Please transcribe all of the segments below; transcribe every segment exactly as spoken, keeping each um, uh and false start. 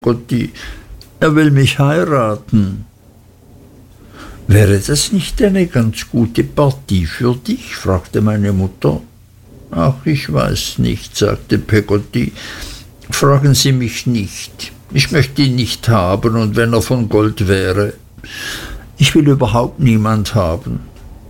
Peggotty, er will mich heiraten. Wäre das nicht eine ganz gute Partie für dich? Fragte meine Mutter. Ach, ich weiß nicht, sagte Peggotty. Fragen Sie mich nicht. Ich möchte ihn nicht haben, und wenn er von Gold wäre. Ich will überhaupt niemand haben.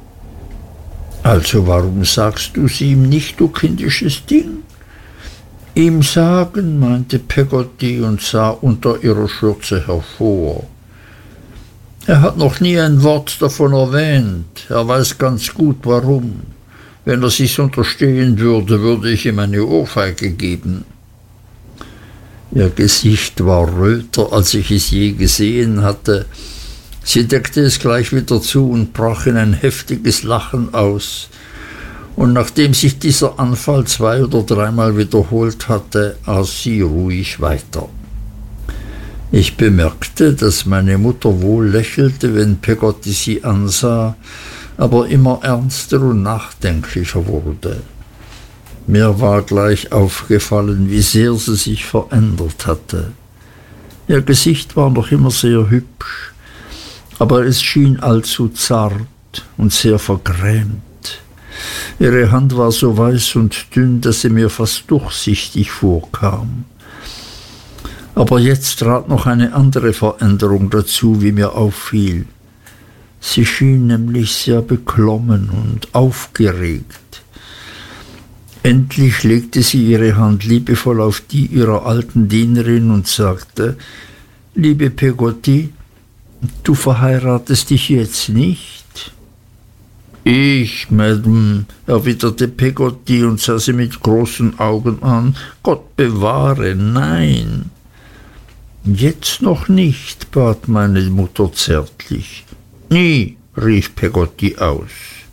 Also warum sagst du es ihm nicht, du kindisches Ding? Ihm sagen, meinte Peggotty und sah unter ihrer Schürze hervor. Er hat noch nie ein Wort davon erwähnt. Er weiß ganz gut, warum. Wenn er sich's unterstehen würde, würde ich ihm eine Ohrfeige geben. Ihr Gesicht war röter, als ich es je gesehen hatte. Sie deckte es gleich wieder zu und brach in ein heftiges Lachen aus. Und nachdem sich dieser Anfall zwei oder dreimal wiederholt hatte, aß sie ruhig weiter. Ich bemerkte, dass meine Mutter wohl lächelte, wenn Peggotty sie ansah, aber immer ernster und nachdenklicher wurde. Mir war gleich aufgefallen, wie sehr sie sich verändert hatte. Ihr Gesicht war noch immer sehr hübsch, aber es schien allzu zart und sehr vergrämt. Ihre Hand war so weiß und dünn, dass sie mir fast durchsichtig vorkam. Aber jetzt trat noch eine andere Veränderung dazu, wie mir auffiel. Sie schien nämlich sehr beklommen und aufgeregt. Endlich legte sie ihre Hand liebevoll auf die ihrer alten Dienerin und sagte: »Liebe Peggotty, du verheiratest dich jetzt nicht?« »Ich, Madame«, erwiderte Peggotty und sah sie mit großen Augen an. »Gott bewahre, nein!« »Jetzt noch nicht«, bat meine Mutter zärtlich. »Nie«, rief Peggotty aus.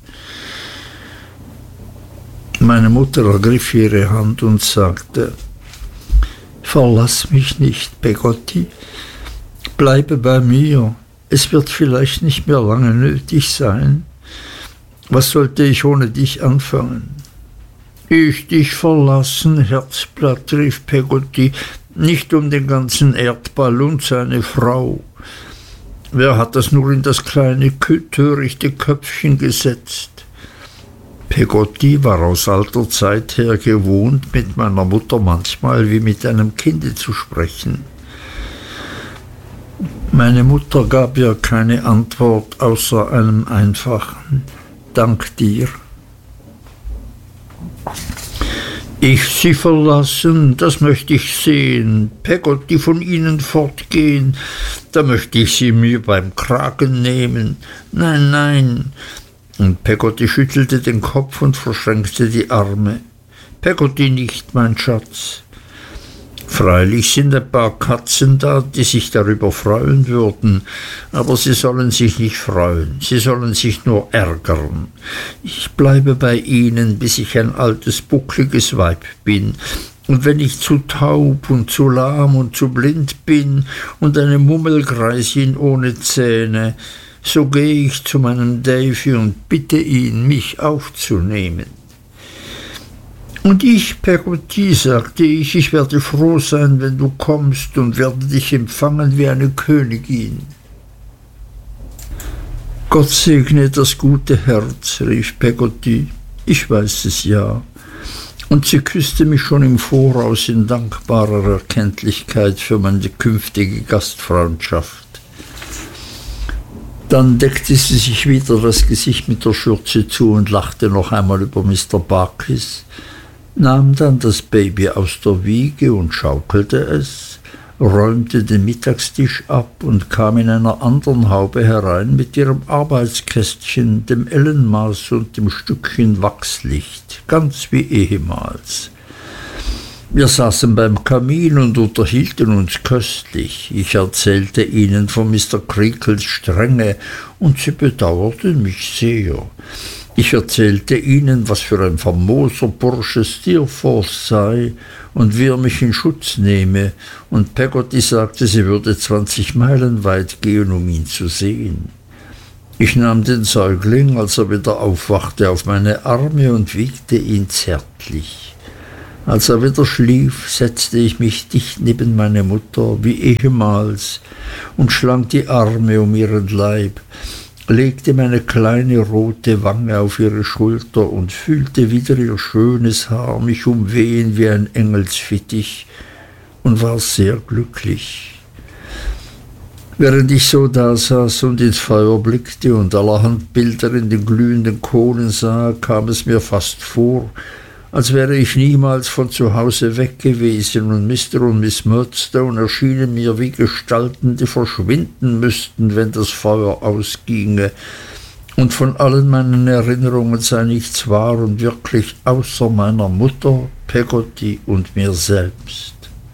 Meine Mutter ergriff ihre Hand und sagte: »Verlass mich nicht, Peggotty. Bleibe bei mir. Es wird vielleicht nicht mehr lange nötig sein. Was sollte ich ohne dich anfangen?« »Ich dich verlassen, Herzblatt«, rief Peggotty, »nicht um den ganzen Erdball und seine Frau. Wer hat das nur in das kleine, törichte Köpfchen gesetzt?« Peggotty war aus alter Zeit her gewohnt, mit meiner Mutter manchmal wie mit einem Kinde zu sprechen. Meine Mutter gab ihr keine Antwort außer einem einfachen »Dank dir«. »Ich Sie verlassen, das möchte ich sehen. Peggotty von Ihnen fortgehen, da möchte ich Sie mir beim Kragen nehmen. Nein, nein.« Und Peggotty schüttelte den Kopf und verschränkte die Arme. »Peggotty nicht, mein Schatz. Freilich sind ein paar Katzen da, die sich darüber freuen würden, aber sie sollen sich nicht freuen, sie sollen sich nur ärgern. Ich bleibe bei ihnen, bis ich ein altes, buckliges Weib bin. Und wenn ich zu taub und zu lahm und zu blind bin und eine Mummelgreisin ohne Zähne, so gehe ich zu meinem Davy und bitte ihn, mich aufzunehmen. Und ich, Peggotty, sagte ich, ich werde froh sein, wenn du kommst und werde dich empfangen wie eine Königin.« »Gott segne das gute Herz«, rief Peggotty. »Ich weiß es ja.« Und sie küsste mich schon im Voraus in dankbarer Erkenntlichkeit für meine künftige Gastfreundschaft. Dann deckte sie sich wieder das Gesicht mit der Schürze zu und lachte noch einmal über Mister Barkis, nahm dann das Baby aus der Wiege und schaukelte es, räumte den Mittagstisch ab und kam in einer anderen Haube herein mit ihrem Arbeitskästchen, dem Ellenmaß und dem Stückchen Wachslicht, ganz wie ehemals. Wir saßen beim Kamin und unterhielten uns köstlich. Ich erzählte ihnen von Mister Creakles Strenge, und sie bedauerten mich sehr. Ich erzählte ihnen, was für ein famoser Bursche Steerforth sei und wie er mich in Schutz nehme, und Peggotty sagte, sie würde zwanzig Meilen weit gehen, um ihn zu sehen. Ich nahm den Säugling, als er wieder aufwachte, auf meine Arme und wiegte ihn zärtlich. Als er wieder schlief, setzte ich mich dicht neben meine Mutter, wie ehemals, und schlang die Arme um ihren Leib, legte meine kleine rote Wange auf ihre Schulter und fühlte wieder ihr schönes Haar mich umwehen wie ein Engelsfittich und war sehr glücklich. Während ich so dasaß und ins Feuer blickte und allerhand Bilder in den glühenden Kohlen sah, kam es mir fast vor, als wäre ich niemals von zu Hause weg gewesen, und Mister und Miss Murdstone erschienen mir wie Gestalten, die verschwinden müssten, wenn das Feuer ausginge, und von allen meinen Erinnerungen sei nichts wahr und wirklich außer meiner Mutter, Peggotty und mir selbst.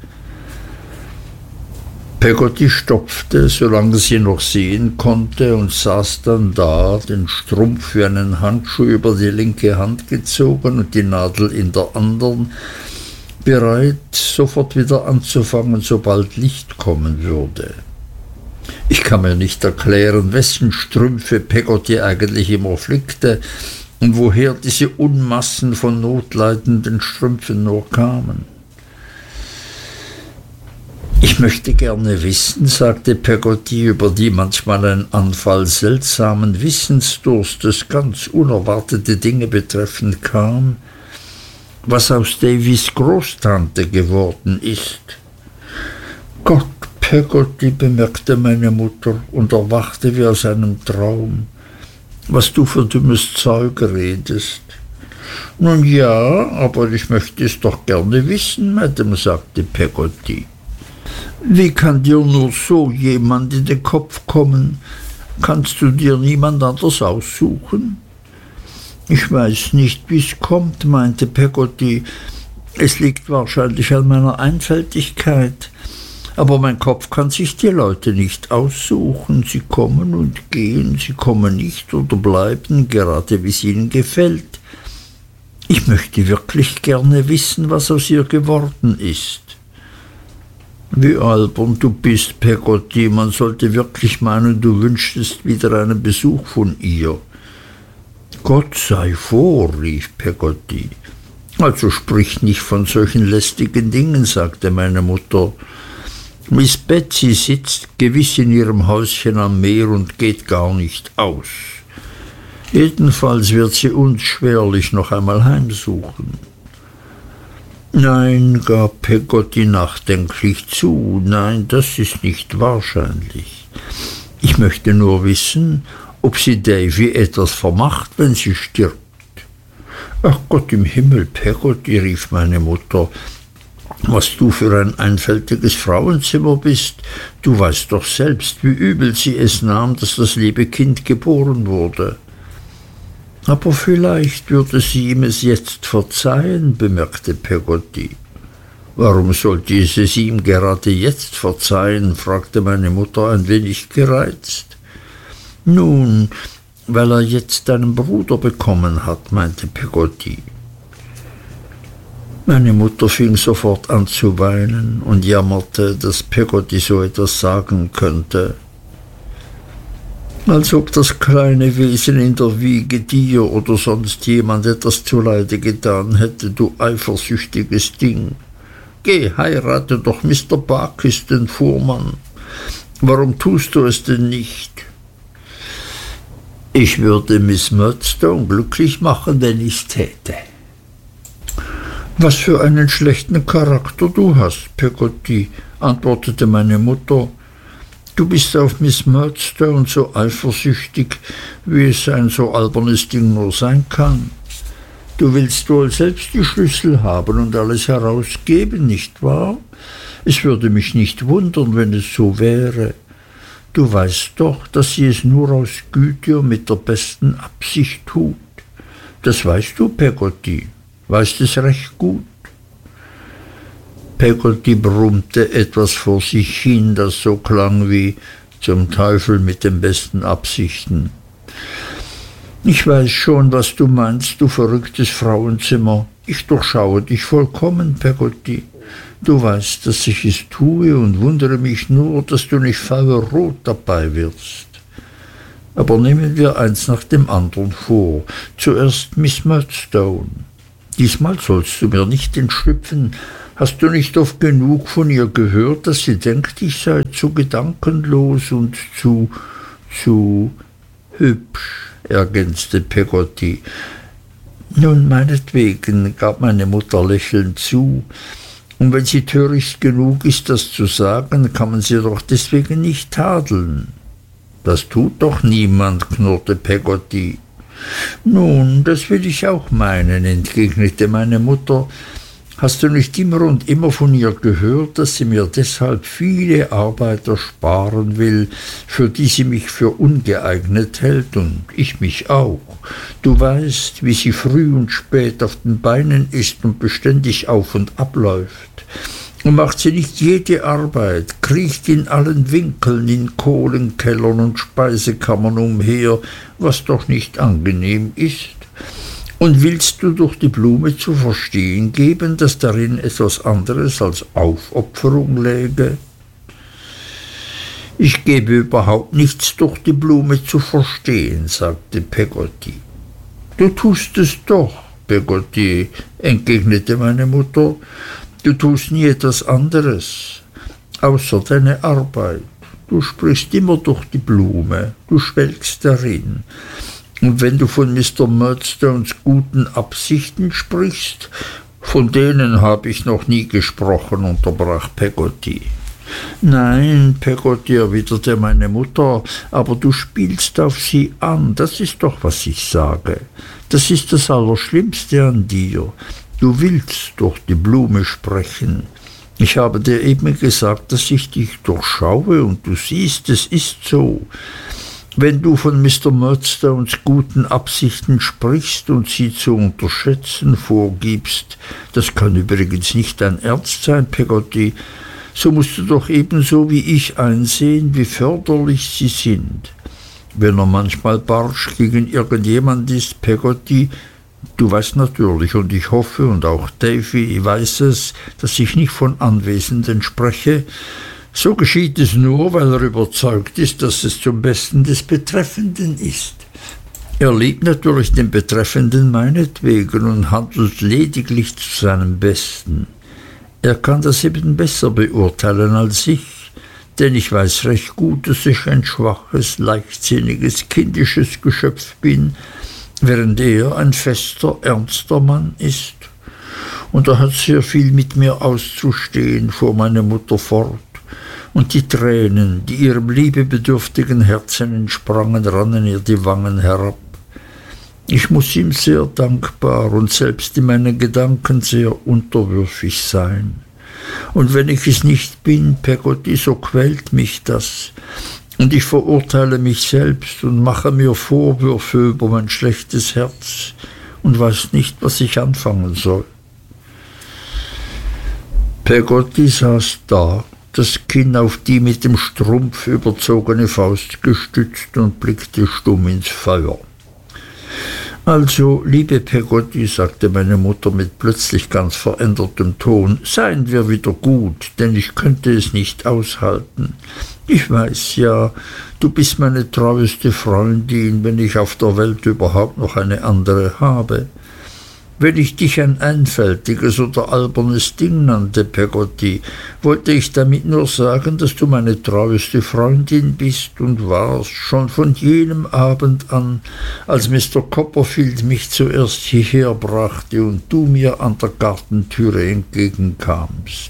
Peggotty stopfte, solange sie noch sehen konnte, und saß dann da, den Strumpf wie einen Handschuh über die linke Hand gezogen und die Nadel in der anderen, bereit, sofort wieder anzufangen, sobald Licht kommen würde. Ich kann mir nicht erklären, wessen Strümpfe Peggotty eigentlich immer flickte und woher diese Unmassen von notleidenden Strümpfen nur kamen. »Ich möchte gerne wissen«, sagte Peggotty, über die manchmal ein Anfall seltsamen Wissensdurstes ganz unerwartete Dinge betreffend kam, »was aus Davys Großtante geworden ist.« »Gott, Peggotty«, bemerkte meine Mutter und erwachte wie aus einem Traum, »was du für dummes Zeug redest.« »Nun ja, aber ich möchte es doch gerne wissen, Madame«, sagte Peggotty. »Wie kann dir nur so jemand in den Kopf kommen? Kannst du dir niemand anders aussuchen?« »Ich weiß nicht, wie's kommt«, meinte Peggotty. »Es liegt wahrscheinlich an meiner Einfältigkeit. Aber mein Kopf kann sich die Leute nicht aussuchen. Sie kommen und gehen, sie kommen nicht oder bleiben, gerade wie es ihnen gefällt. Ich möchte wirklich gerne wissen, was aus ihr geworden ist.« »Wie albern du bist, Peggotty. Man sollte wirklich meinen, du wünschtest wieder einen Besuch von ihr.« »Gott sei vor«, rief Peggotty. »Also sprich nicht von solchen lästigen Dingen«, sagte meine Mutter. »Miss Betsy sitzt gewiß in ihrem Häuschen am Meer und geht gar nicht aus. Jedenfalls wird sie uns schwerlich noch einmal heimsuchen.« »Nein«, gab Peggotty nachdenklich zu, »nein, das ist nicht wahrscheinlich. Ich möchte nur wissen, ob sie Davy etwas vermacht, wenn sie stirbt.« »Ach Gott im Himmel, Peggotty«, rief meine Mutter, »was du für ein einfältiges Frauenzimmer bist. Du weißt doch selbst, wie übel sie es nahm, dass das liebe Kind geboren wurde.« »Aber vielleicht würde sie ihm es jetzt verzeihen«, bemerkte Peggotty. »Warum sollte sie es ihm gerade jetzt verzeihen?« fragte meine Mutter ein wenig gereizt. »Nun, weil er jetzt einen Bruder bekommen hat«, meinte Peggotty. Meine Mutter fing sofort an zu weinen und jammerte, dass Peggotty so etwas sagen könnte. Als ob das kleine Wesen in der Wiege dir oder sonst jemand etwas zuleide getan hätte, du eifersüchtiges Ding. Geh, heirate doch Mister Barkis, den Fuhrmann. Warum tust du es denn nicht? Ich würde Miss Murdstone glücklich machen, wenn ich's täte. Was für einen schlechten Charakter du hast, Peggotty, antwortete meine Mutter. Du bist auf Miss Murdstone so eifersüchtig, wie es ein so albernes Ding nur sein kann. Du willst wohl selbst die Schlüssel haben und alles herausgeben, nicht wahr? Es würde mich nicht wundern, wenn es so wäre. Du weißt doch, dass sie es nur aus Güte und mit der besten Absicht tut. Das weißt du, Peggotty, weißt es recht gut. Peggotty brummte etwas vor sich hin, das so klang wie »zum Teufel mit den besten Absichten«. »Ich weiß schon, was du meinst, du verrücktes Frauenzimmer. Ich durchschaue dich vollkommen, Peggotty. Du weißt, dass ich es tue und wundere mich nur, dass du nicht feuerrot dabei wirst. Aber nehmen wir eins nach dem anderen vor. Zuerst Miss Murdstone. Diesmal sollst du mir nicht entschlüpfen. Hast du nicht oft genug von ihr gehört, dass sie denkt, ich sei zu gedankenlos und zu, zu hübsch, ergänzte Peggotty. Nun, meinetwegen, gab meine Mutter lächelnd zu. Und wenn sie töricht genug ist, das zu sagen, kann man sie doch deswegen nicht tadeln. Das tut doch niemand, knurrte Peggotty. Nun, das will ich auch meinen, entgegnete meine Mutter. Hast du nicht immer und immer von ihr gehört, dass sie mir deshalb viele Arbeit ersparen will, für die sie mich für ungeeignet hält und ich mich auch? Du weißt, wie sie früh und spät auf den Beinen ist und beständig auf und abläuft. Und macht sie nicht jede Arbeit, kriecht in allen Winkeln, in Kohlenkellern und Speisekammern umher, was doch nicht angenehm ist? Und willst du durch die Blume zu verstehen geben, dass darin etwas anderes als Aufopferung läge? Ich gebe überhaupt nichts durch die Blume zu verstehen, sagte Peggotty. Du tust es doch, Peggotty, entgegnete meine Mutter. Du tust nie etwas anderes, außer deine Arbeit. Du sprichst immer durch die Blume, du schwelgst darin. Und wenn du von Mister Murdstones guten Absichten sprichst, von denen habe ich noch nie gesprochen, unterbrach Peggotty. Nein, Peggotty, erwiderte meine Mutter, aber du spielst auf sie an, das ist doch, was ich sage. Das ist das Allerschlimmste an dir. Du willst durch die Blume sprechen. Ich habe dir eben gesagt, dass ich dich durchschaue, und du siehst, es ist so. Wenn du von Mister Murdstones guten Absichten sprichst und sie zu unterschätzen vorgibst, das kann übrigens nicht dein Ernst sein, Peggotty, so musst du doch ebenso wie ich einsehen, wie förderlich sie sind. Wenn er manchmal barsch gegen irgendjemand ist, Peggotty, du weißt natürlich, und ich hoffe, und auch Davy weiß es, dass ich nicht von Anwesenden spreche, so geschieht es nur, weil er überzeugt ist, dass es zum Besten des Betreffenden ist. Er liebt natürlich den Betreffenden meinetwegen und handelt lediglich zu seinem Besten. Er kann das eben besser beurteilen als ich, denn ich weiß recht gut, dass ich ein schwaches, leichtsinniges, kindisches Geschöpf bin, während er ein fester, ernster Mann ist. Und er hat sehr viel mit mir auszustehen, fuhr meine Mutter fort. Und die Tränen, die ihrem liebebedürftigen Herzen entsprangen, rannen ihr die Wangen herab. Ich muß ihm sehr dankbar und selbst in meinen Gedanken sehr unterwürfig sein. Und wenn ich es nicht bin, Peggotty, so quält mich das. Und ich verurteile mich selbst und mache mir Vorwürfe über mein schlechtes Herz und weiß nicht, was ich anfangen soll. Peggotty saß da, das Kinn auf die mit dem Strumpf überzogene Faust gestützt und blickte stumm ins Feuer. Also, liebe Peggotty, sagte meine Mutter mit plötzlich ganz verändertem Ton, seien wir wieder gut, denn ich könnte es nicht aushalten. Ich weiß ja, du bist meine treueste Freundin, wenn ich auf der Welt überhaupt noch eine andere habe. Wenn ich dich ein einfältiges oder albernes Ding nannte, Peggotty, wollte ich damit nur sagen, dass du meine treueste Freundin bist und warst, schon von jenem Abend an, als Mister Copperfield mich zuerst hierher brachte und du mir an der Gartentüre entgegenkamst.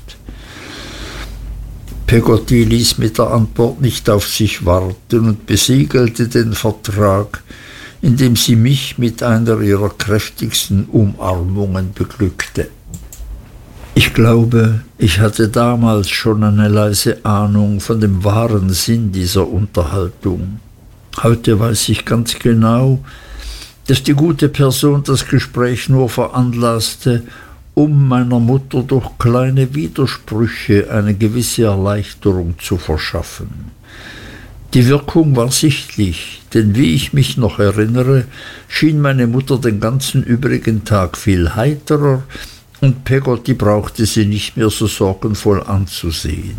Peggotty ließ mit der Antwort nicht auf sich warten und besiegelte den Vertrag, indem sie mich mit einer ihrer kräftigsten Umarmungen beglückte. Ich glaube, ich hatte damals schon eine leise Ahnung von dem wahren Sinn dieser Unterhaltung. Heute weiß ich ganz genau, dass die gute Person das Gespräch nur veranlasste, um meiner Mutter durch kleine Widersprüche eine gewisse Erleichterung zu verschaffen. Die Wirkung war sichtlich, denn wie ich mich noch erinnere, schien meine Mutter den ganzen übrigen Tag viel heiterer, und Peggotty brauchte sie nicht mehr so sorgenvoll anzusehen.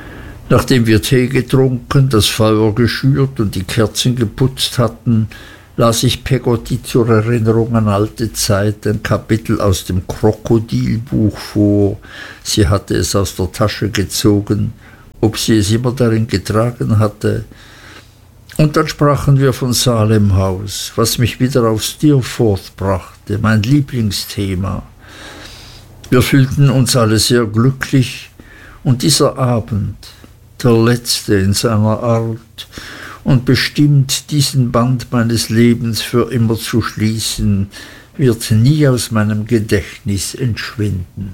Nachdem wir Tee getrunken, das Feuer geschürt und die Kerzen geputzt hatten, las ich Peggotty zur Erinnerung an alte Zeit ein Kapitel aus dem Krokodilbuch vor. Sie hatte es aus der Tasche gezogen, ob sie es immer darin getragen hatte. Und dann sprachen wir von Salemhaus, was mich wieder auf Steerforth brachte, mein Lieblingsthema. Wir fühlten uns alle sehr glücklich, und dieser Abend, der letzte in seiner Art, und bestimmt diesen Band meines Lebens für immer zu schließen, wird nie aus meinem Gedächtnis entschwinden.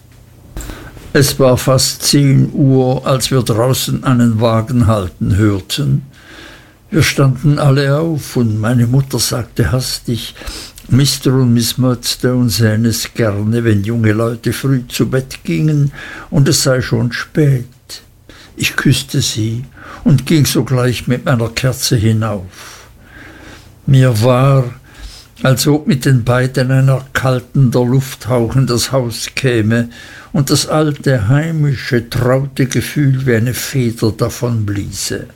Es war fast zehn Uhr, als wir draußen einen Wagen halten hörten. Wir standen alle auf, und meine Mutter sagte hastig, Mister und Miss Murdstone sähen es gerne, wenn junge Leute früh zu Bett gingen, und es sei schon spät. Ich küßte sie und ging sogleich mit meiner Kerze hinauf. Mir war, als ob mit den beiden ein erkaltender Lufthauch in das Haus käme und das alte, heimische, traute Gefühl wie eine Feder davonbliese.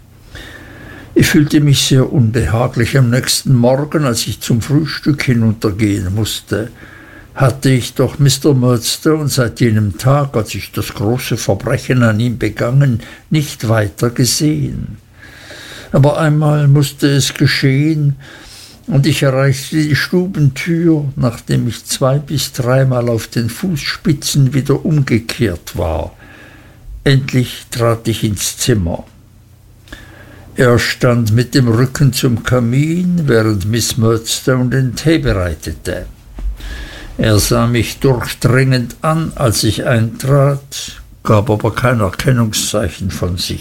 Ich fühlte mich sehr unbehaglich am nächsten Morgen, als ich zum Frühstück hinuntergehen musste. Hatte ich doch Mister Murdstone seit jenem Tag, als ich das große Verbrechen an ihm begangen, nicht weiter gesehen. Aber einmal musste es geschehen, und ich erreichte die Stubentür, nachdem ich zwei bis dreimal auf den Fußspitzen wieder umgekehrt war. Endlich trat ich ins Zimmer. Er stand mit dem Rücken zum Kamin, während Miss Murdstone den Tee bereitete. Er sah mich durchdringend an, als ich eintrat, gab aber kein Erkennungszeichen von sich.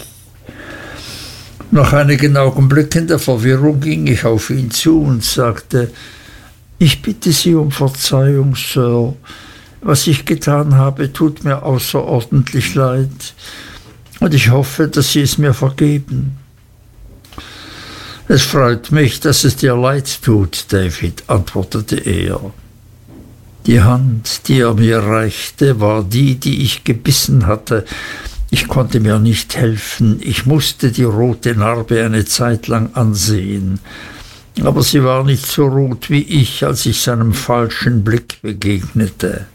Nach einigen Augenblicken der Verwirrung ging ich auf ihn zu und sagte, »Ich bitte Sie um Verzeihung, Sir. Was ich getan habe, tut mir außerordentlich leid, und ich hoffe, dass Sie es mir vergeben.« »Es freut mich, dass es dir leid tut, David«, antwortete er. Die Hand, die er mir reichte, war die, die ich gebissen hatte. Ich konnte mir nicht helfen. Ich musste die rote Narbe eine Zeit lang ansehen. Aber sie war nicht so rot wie ich, als ich seinem falschen Blick begegnete.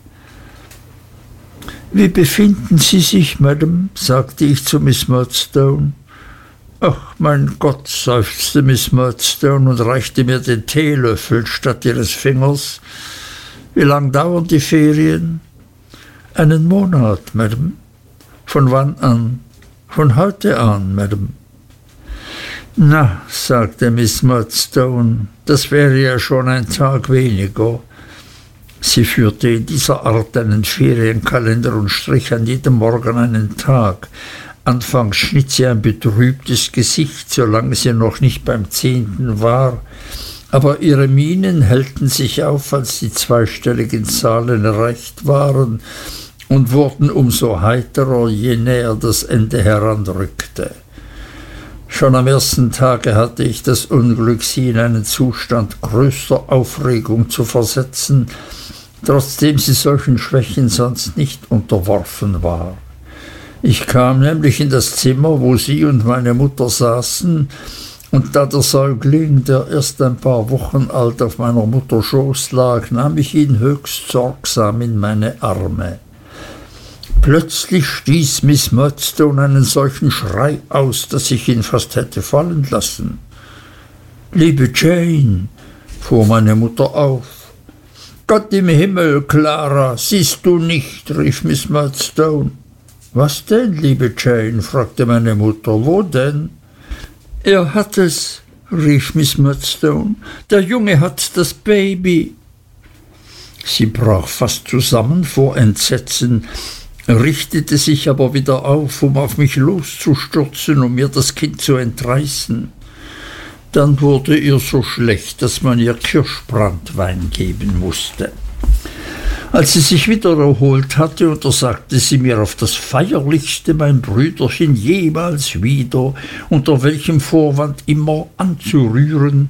»Wie befinden Sie sich, Madam?« sagte ich zu Miss Murdstone. »Ach, mein Gott«, seufzte Miss Murdstone und reichte mir den Teelöffel statt ihres Fingers. »Wie lang dauern die Ferien?« »Einen Monat, Madam.« »Von wann an?« »Von heute an, Madam.« »Na«, sagte Miss Murdstone, »das wäre ja schon ein Tag weniger.« Sie führte in dieser Art einen Ferienkalender und strich an jedem Morgen einen Tag. Anfangs schnitt sie ein betrübtes Gesicht, solange sie noch nicht beim zehnten war, aber ihre Mienen hellten sich auf, als die zweistelligen Zahlen erreicht waren, und wurden umso heiterer, je näher das Ende heranrückte. Schon am ersten Tage hatte ich das Unglück, sie in einen Zustand größter Aufregung zu versetzen, trotzdem sie solchen Schwächen sonst nicht unterworfen war. Ich kam nämlich in das Zimmer, wo sie und meine Mutter saßen, und da der Säugling, der erst ein paar Wochen alt auf meiner Mutter Schoß lag, nahm ich ihn höchst sorgsam in meine Arme. Plötzlich stieß Miss Murdstone einen solchen Schrei aus, dass ich ihn fast hätte fallen lassen. »Liebe Jane«, fuhr meine Mutter auf. »Gott im Himmel, Clara, siehst du nicht«, rief Miss Murdstone. »Was denn, liebe Jane?« fragte meine Mutter. »Wo denn?« »Er hat es«, rief Miss Murdstone. »Der Junge hat das Baby.« Sie brach fast zusammen vor Entsetzen, richtete sich aber wieder auf, um auf mich loszustürzen, um mir das Kind zu entreißen. Dann wurde ihr so schlecht, dass man ihr Kirschbranntwein geben musste. Als sie sich wieder erholt hatte, untersagte sie mir auf das Feierlichste, mein Brüderchen jemals wieder, unter welchem Vorwand immer, anzurühren.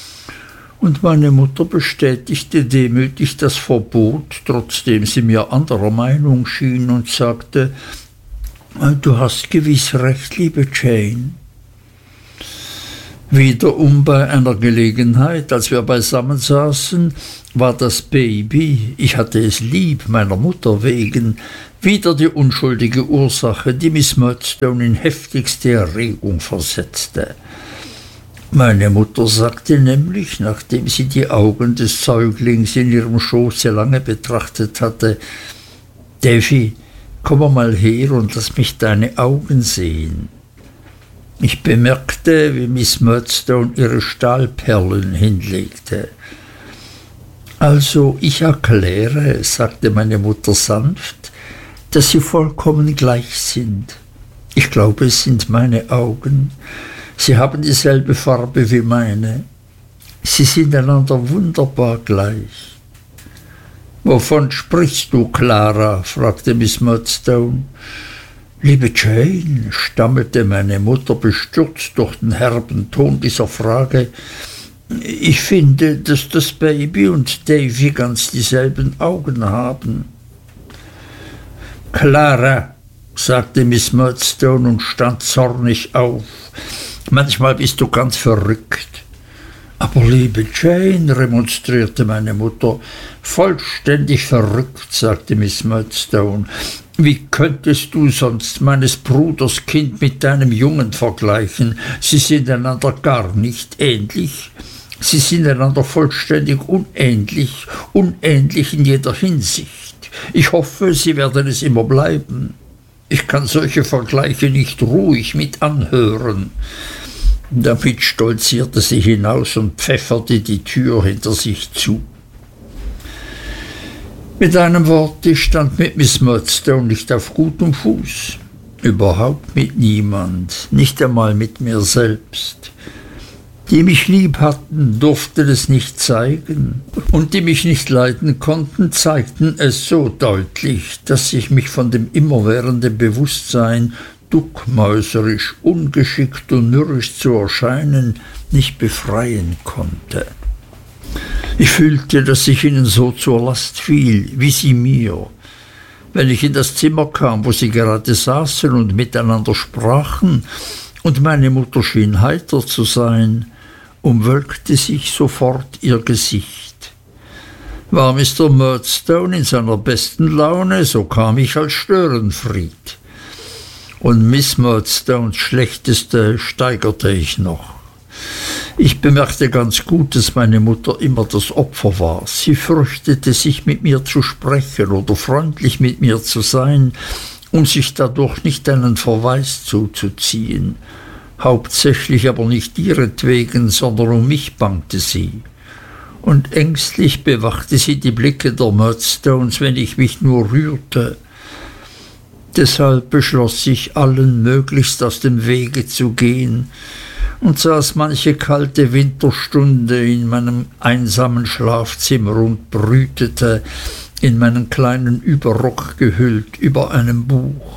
Und meine Mutter bestätigte demütig das Verbot, trotzdem sie mir anderer Meinung schien, und sagte, »Du hast gewiß recht, liebe Jane.« Wiederum bei einer Gelegenheit, als wir beisammen saßen, war das Baby, ich hatte es lieb, meiner Mutter wegen, wieder die unschuldige Ursache, die Miss Murdstone in heftigste Erregung versetzte. Meine Mutter sagte nämlich, nachdem sie die Augen des Säuglings in ihrem Schoße lange betrachtet hatte: »Davy, komm mal her und lass mich deine Augen sehen.« Ich bemerkte, wie Miss Murdstone ihre Stahlperlen hinlegte. »Also, ich erkläre«, sagte meine Mutter sanft, »dass sie vollkommen gleich sind. Ich glaube, es sind meine Augen. Sie haben dieselbe Farbe wie meine. Sie sind einander wunderbar gleich.« »Wovon sprichst du, Clara?« fragte Miss Murdstone. »Liebe Jane«, stammelte meine Mutter bestürzt durch den herben Ton dieser Frage, »ich finde, dass das Baby und Davy ganz dieselben Augen haben.« »Clara«, sagte Miss Murdstone und stand zornig auf, »manchmal bist du ganz verrückt.« »Aber liebe Jane«, remonstrierte meine Mutter. »Vollständig verrückt«, sagte Miss Murdstone. »Wie könntest du sonst meines Bruders Kind mit deinem Jungen vergleichen? Sie sind einander gar nicht ähnlich. Sie sind einander vollständig unähnlich, unähnlich in jeder Hinsicht. Ich hoffe, sie werden es immer bleiben. Ich kann solche Vergleiche nicht ruhig mit anhören.« Damit stolzierte sie hinaus und pfefferte die Tür hinter sich zu. Mit einem Wort, ich stand mit Miss Murdstone nicht auf gutem Fuß. Überhaupt mit niemand, nicht einmal mit mir selbst. Die mich lieb hatten, durften es nicht zeigen, und die mich nicht leiden konnten, zeigten es so deutlich, dass ich mich von dem immerwährenden Bewußtsein, duckmäuserisch, ungeschickt und mürrisch zu erscheinen, nicht befreien konnte. Ich fühlte, dass ich ihnen so zur Last fiel, wie sie mir. Wenn ich in das Zimmer kam, wo sie gerade saßen und miteinander sprachen, und meine Mutter schien heiter zu sein, umwölkte sich sofort ihr Gesicht. War Mister Murdstone in seiner besten Laune, so kam ich als Störenfried. Und Miss Murdstones schlechteste steigerte ich noch. Ich bemerkte ganz gut, dass meine Mutter immer das Opfer war. Sie fürchtete, sich mit mir zu sprechen oder freundlich mit mir zu sein, um sich dadurch nicht einen Verweis zuzuziehen. Hauptsächlich aber nicht ihretwegen, sondern um mich bangte sie. Und ängstlich bewachte sie die Blicke der Murdstones, wenn ich mich nur rührte. Deshalb beschloss ich, allen möglichst aus dem Wege zu gehen, und saß manche kalte Winterstunde in meinem einsamen Schlafzimmer und brütete, in meinen kleinen Überrock gehüllt, über einem Buch.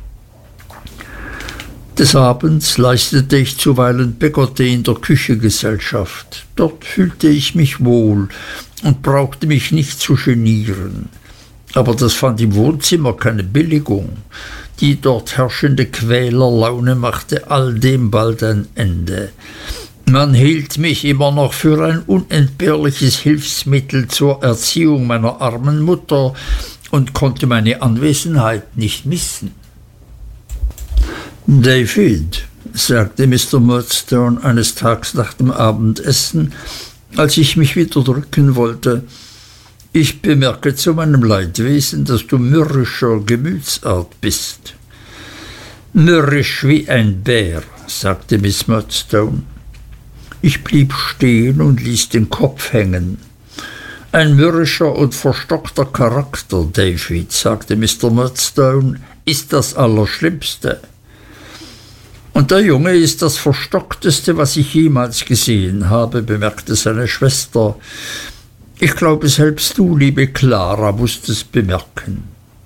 Des Abends leistete ich zuweilen Peggotty in der Küche Gesellschaft. Dort fühlte ich mich wohl und brauchte mich nicht zu genieren. Aber das fand im Wohnzimmer keine Billigung. Die dort herrschende Quälerlaune machte all dem bald ein Ende. Man hielt mich immer noch für ein unentbehrliches Hilfsmittel zur Erziehung meiner armen Mutter und konnte meine Anwesenheit nicht missen. »David«, sagte Mister Murdstone eines Tages nach dem Abendessen, als ich mich wieder drücken wollte, »ich bemerke zu meinem Leidwesen, dass du mürrischer Gemütsart bist.« »Mürrisch wie ein Bär«, sagte Miss Murdstone. Ich blieb stehen und ließ den Kopf hängen. »Ein mürrischer und verstockter Charakter, David«, sagte Mister Murdstone, »ist das Allerschlimmste. Und der Junge ist das Verstockteste, was ich jemals gesehen habe«, bemerkte seine Schwester. »Ich glaube, selbst du, liebe Clara, musst es bemerken.«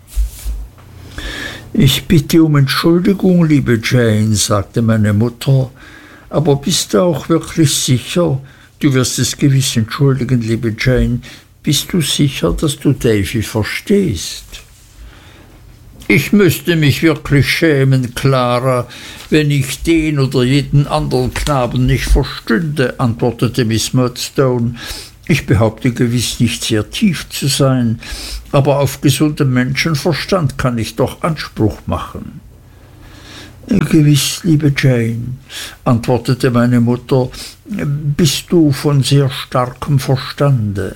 »Ich bitte um Entschuldigung, liebe Jane«, sagte meine Mutter, »aber bist du auch wirklich sicher, du wirst es gewiss entschuldigen, liebe Jane, bist du sicher, dass du Davy verstehst?« Ich müßte mich wirklich schämen, Clara, wenn ich den oder jeden anderen Knaben nicht verstünde, antwortete Miss Murdstone. Ich behaupte gewiß nicht sehr tief zu sein, aber auf gesunden Menschenverstand kann ich doch Anspruch machen. Gewiß, liebe Jane, antwortete meine Mutter, bist du von sehr starkem Verstande.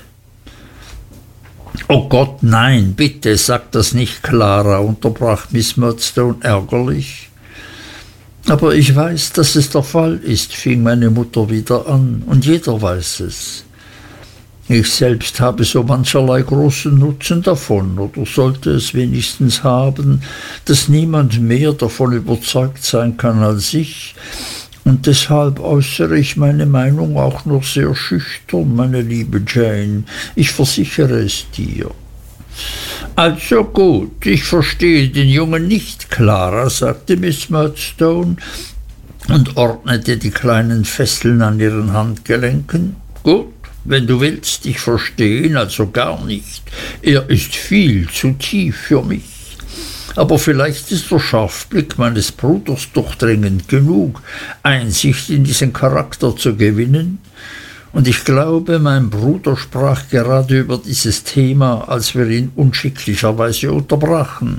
»Oh Gott, nein, bitte, sag das nicht, Clara«, unterbrach Miss Murdstone ärgerlich. »Aber ich weiß, dass es der Fall ist«, fing meine Mutter wieder an, »und jeder weiß es. Ich selbst habe so mancherlei großen Nutzen davon, oder sollte es wenigstens haben, dass niemand mehr davon überzeugt sein kann als ich, und deshalb äußere ich meine Meinung auch nur sehr schüchtern, meine liebe Jane. Ich versichere es dir.« »Also gut, ich verstehe den Jungen nicht, Clara«, sagte Miss Murdstone und ordnete die kleinen Fesseln an ihren Handgelenken. »Gut, wenn du willst, ich verstehe ihn also gar nicht. Er ist viel zu tief für mich. Aber vielleicht ist der Scharfblick meines Bruders durchdringend genug, Einsicht in diesen Charakter zu gewinnen. Und ich glaube, mein Bruder sprach gerade über dieses Thema, als wir ihn unschicklicherweise unterbrachen.«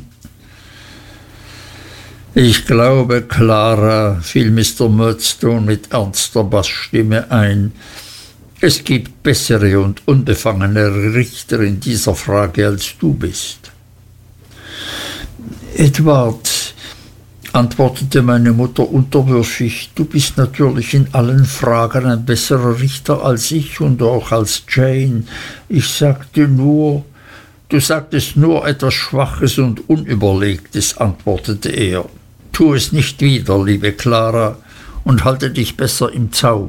»Ich glaube, Clara«, fiel Mister Murdstone mit ernster Bassstimme ein, »es gibt bessere und unbefangenere Richter in dieser Frage, als du bist.« »Edward«, antwortete meine Mutter unterwürfig, »du bist natürlich in allen Fragen ein besserer Richter als ich und auch als Jane. Ich sagte nur...« »Du sagtest nur etwas Schwaches und Unüberlegtes«, antwortete er. »Tu es nicht wieder, liebe Clara, und halte dich besser im Zaum.«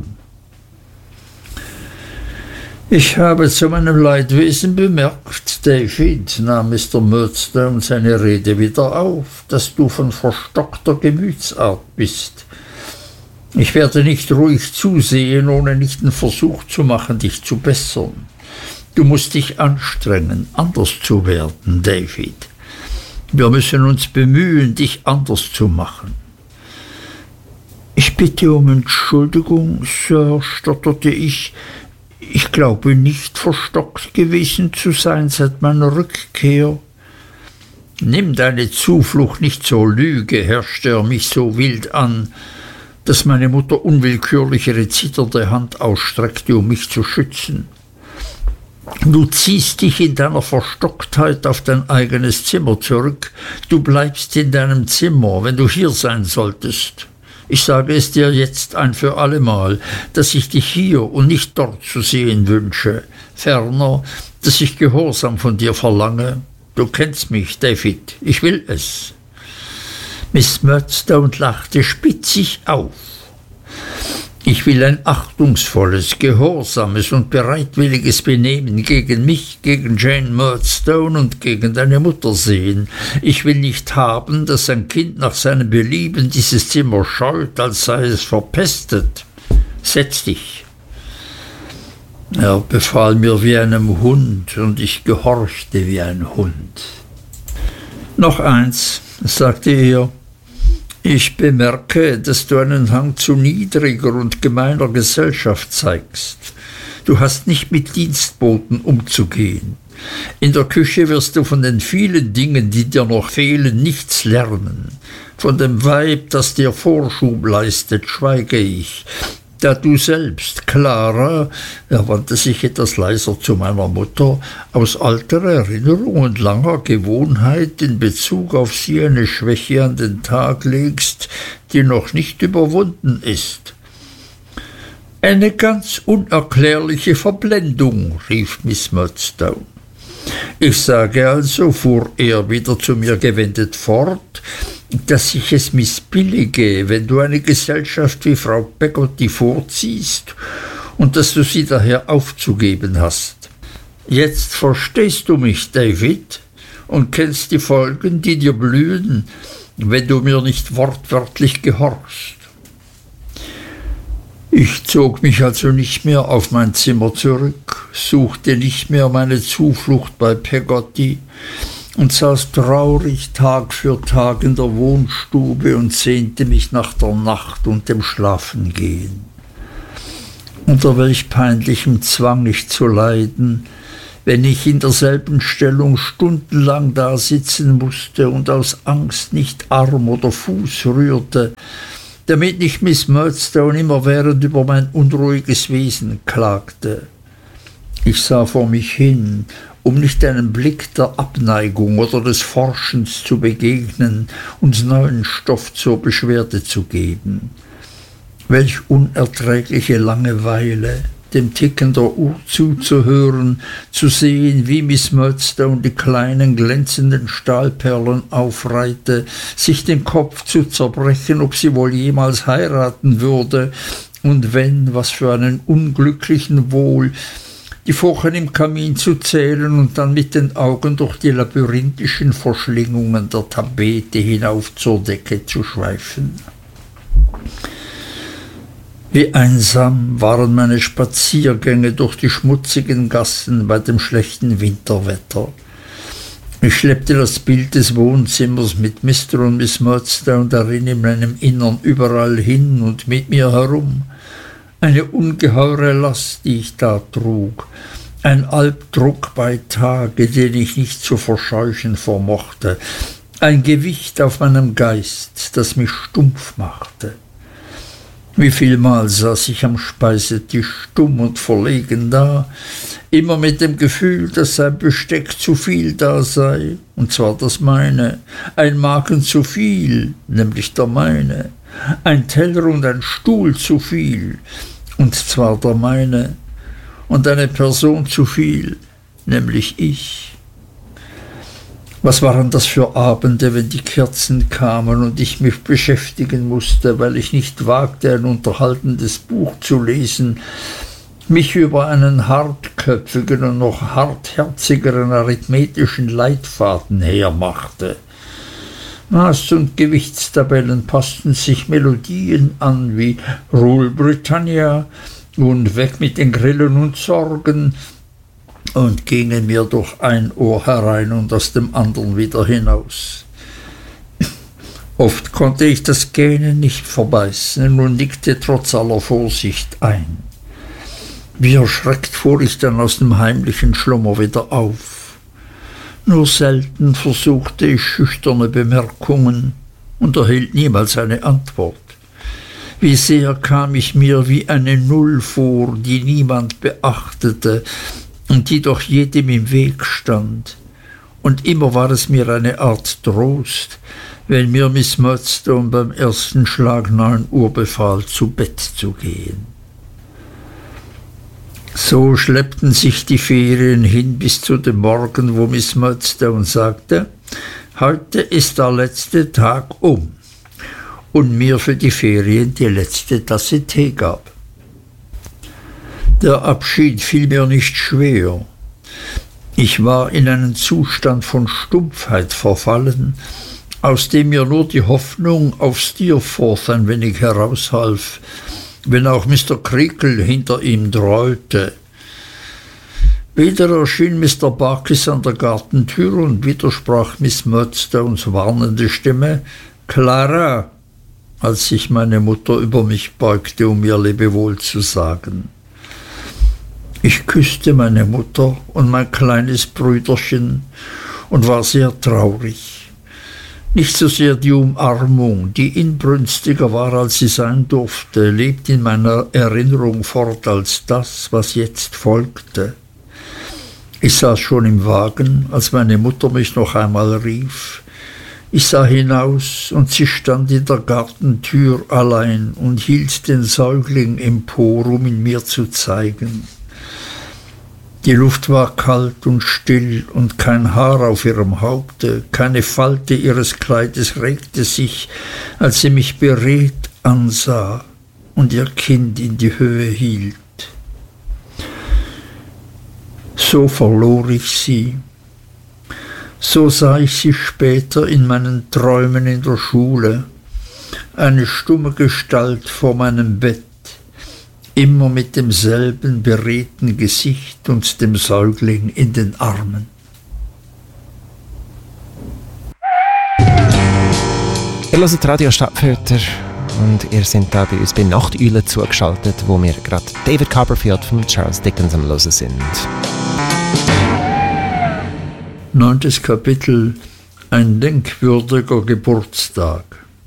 »Ich habe zu meinem Leidwesen bemerkt, David«, nahm Mister Murdstone seine Rede wieder auf, »dass du von verstockter Gemütsart bist. Ich werde nicht ruhig zusehen, ohne nicht den Versuch zu machen, dich zu bessern. Du musst dich anstrengen, anders zu werden, David. Wir müssen uns bemühen, dich anders zu machen.« »Ich bitte um Entschuldigung, Sir«, stotterte ich, »ich glaube nicht verstockt gewesen zu sein seit meiner Rückkehr.« »Nimm deine Zuflucht nicht zur Lüge«, herrschte er mich so wild an, dass meine Mutter unwillkürlich ihre zitternde Hand ausstreckte, um mich zu schützen. »Du ziehst dich in deiner Verstocktheit auf dein eigenes Zimmer zurück. Du bleibst in deinem Zimmer, wenn du hier sein solltest. Ich sage es dir jetzt ein für allemal, dass ich dich hier und nicht dort zu sehen wünsche. Ferner, dass ich Gehorsam von dir verlange. Du kennst mich, David, ich will es.« Miss Murdstone lachte spitzig auf. »Ich will ein achtungsvolles, gehorsames und bereitwilliges Benehmen gegen mich, gegen Jane Murdstone und gegen deine Mutter sehen. Ich will nicht haben, dass ein Kind nach seinem Belieben dieses Zimmer scheut, als sei es verpestet. Setz dich.« Er befahl mir wie einem Hund, und ich gehorchte wie ein Hund. »Noch eins«, sagte er, »ich bemerke, dass du einen Hang zu niedriger und gemeiner Gesellschaft zeigst. Du hast nicht mit Dienstboten umzugehen. In der Küche wirst du von den vielen Dingen, die dir noch fehlen, nichts lernen. Von dem Weib, das dir Vorschub leistet, schweige ich. Da du selbst, Clara«, er wandte sich etwas leiser zu meiner Mutter, »aus alter Erinnerung und langer Gewohnheit in Bezug auf sie eine Schwäche an den Tag legst, die noch nicht überwunden ist.« »Eine ganz unerklärliche Verblendung«, rief Miss Murdstone. »Ich sage also«, fuhr er wieder zu mir gewendet fort, »dass ich es missbillige, wenn du eine Gesellschaft wie Frau Peggotty vorziehst und dass du sie daher aufzugeben hast. Jetzt verstehst du mich, David, und kennst die Folgen, die dir blühen, wenn du mir nicht wortwörtlich gehorchst.« Ich zog mich also nicht mehr auf mein Zimmer zurück, suchte nicht mehr meine Zuflucht bei Peggotty, und saß traurig Tag für Tag in der Wohnstube und sehnte mich nach der Nacht und dem Schlafengehen. Unter welch peinlichem Zwang ich zu leiden, wenn ich in derselben Stellung stundenlang dasitzen mußte und aus Angst nicht Arm oder Fuß rührte, damit nicht Miss Murdstone immerwährend über mein unruhiges Wesen klagte. Ich sah vor mich hin, um nicht einem Blick der Abneigung oder des Forschens zu begegnen und neuen Stoff zur Beschwerde zu geben. Welch unerträgliche Langeweile, dem Ticken der Uhr zuzuhören, zu sehen, wie Miss Murdstone die kleinen glänzenden Stahlperlen aufreihte, sich den Kopf zu zerbrechen, ob sie wohl jemals heiraten würde, und wenn, was für einen unglücklichen wohl, die Furchen im Kamin zu zählen und dann mit den Augen durch die labyrinthischen Verschlingungen der Tapete hinauf zur Decke zu schweifen. Wie einsam waren meine Spaziergänge durch die schmutzigen Gassen bei dem schlechten Winterwetter. Ich schleppte das Bild des Wohnzimmers mit Mister und Miss Murdstone darin in meinem Innern überall hin und mit mir herum. Eine ungeheure Last, die ich da trug, ein Albdruck bei Tage, den ich nicht zu verscheuchen vermochte, ein Gewicht auf meinem Geist, das mich stumpf machte. Wie vielmal saß ich am Speisetisch stumm und verlegen da, immer mit dem Gefühl, dass ein Besteck zu viel da sei, und zwar das meine, ein Magen zu viel, nämlich der meine, ein Teller und ein Stuhl zu viel, und zwar der meine, und eine Person zu viel, nämlich ich. Was waren das für Abende, wenn die Kerzen kamen und ich mich beschäftigen musste, weil ich nicht wagte, ein unterhaltendes Buch zu lesen, mich über einen hartköpfigen und noch hartherzigeren arithmetischen Leitfaden hermachte. Maß- und Gewichtstabellen passten sich Melodien an wie Rule Britannia und Weg mit den Grillen und Sorgen und gingen mir durch ein Ohr herein und aus dem anderen wieder hinaus. Oft konnte ich das Gähnen nicht verbeißen und nickte trotz aller Vorsicht ein. Wie erschreckt fuhr ich dann aus dem heimlichen Schlummer wieder auf. Nur selten versuchte ich schüchterne Bemerkungen und erhielt niemals eine Antwort. Wie sehr kam ich mir wie eine Null vor, die niemand beachtete und die doch jedem im Weg stand. Und immer war es mir eine Art Trost, wenn mir Miss Murdstone beim ersten Schlag neun Uhr befahl, zu Bett zu gehen. So schleppten sich die Ferien hin bis zu dem Morgen, wo Miss Murdstone sagte, heute ist der letzte Tag um, und mir für die Ferien die letzte Tasse Tee gab. Der Abschied fiel mir nicht schwer. Ich war in einen Zustand von Stumpfheit verfallen, aus dem mir nur die Hoffnung auf Steerforth ein wenig heraushalf, wenn auch Mister Creakle hinter ihm dräute. Wieder erschien Mister Barkis an der Gartentür und widersprach Miss Murdstones warnende Stimme, »Clara«, als sich meine Mutter über mich beugte, um mir Lebewohl zu sagen. Ich küsste meine Mutter und mein kleines Brüderchen und war sehr traurig. Nicht so sehr die Umarmung, die inbrünstiger war, als sie sein durfte, lebt in meiner Erinnerung fort als das, was jetzt folgte. Ich saß schon im Wagen, als meine Mutter mich noch einmal rief. Ich sah hinaus, und sie stand in der Gartentür allein und hielt den Säugling empor, um ihn mir zu zeigen. Die Luft war kalt und still und kein Haar auf ihrem Haupte, keine Falte ihres Kleides regte sich, als sie mich beredt ansah und ihr Kind in die Höhe hielt. So verlor ich sie. So sah ich sie später in meinen Träumen in der Schule, eine stumme Gestalt vor meinem Bett, immer mit demselben beredten Gesicht und dem Säugling in den Armen. Ihr hört Radio Stadtfilter und ihr seid da bei uns bei Nachteule zugeschaltet, wo wir gerade David Copperfield von Charles Dickens am Hören sind. Neuntes Kapitel. Ein denkwürdiger Geburtstag.